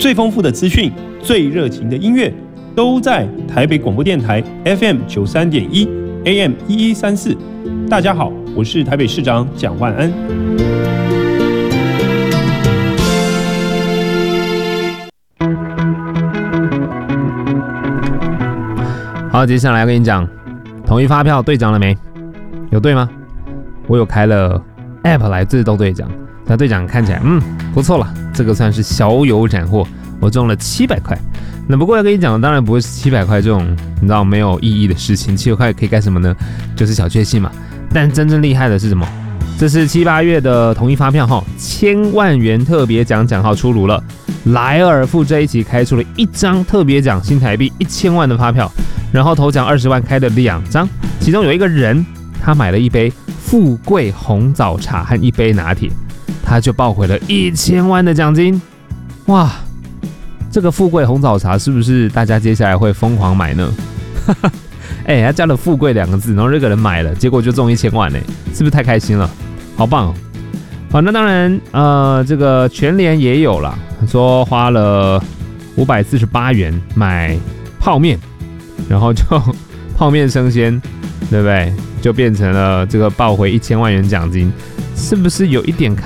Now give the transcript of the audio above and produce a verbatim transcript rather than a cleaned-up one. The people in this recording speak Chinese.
最丰富的资讯、最热情的音乐，都在台北广播电台 F M 九三点一 A M 一一三四。大家好，我是台北市长蒋万安。 好，接下来要跟你讲，统一发票兑奖了没？有对吗？我有开了 App 来自动兑奖，那兑奖看起来嗯不错了，这个算是小有斩获，我中了七百块。那不过要跟你讲的当然不是七百块这种你知道没有意义的事情，七百块可以干什么呢？就是小确幸嘛。但真正厉害的是什么？这是七八月的统一发票哈，千万元特别奖奖号出炉了。莱尔富这一期开出了一张特别奖新台币一千万的发票，然后头奖二十万开了两张，其中有一个人他买了一杯富贵红枣茶和一杯拿铁，他就抱回了一千万的奖金。哇，这个富贵红枣茶是不是大家接下来会疯狂买呢？哎、欸，他加了富贵两个字，然后这个人买了，结果就中一千万呢、欸，是不是太开心了？好棒哦！好，那当然，呃，这个全联也有啦，说花了五百四十八元买泡面，然后就泡面生鲜，对不对？就变成了这个抱回一千万元奖金，是不是有一点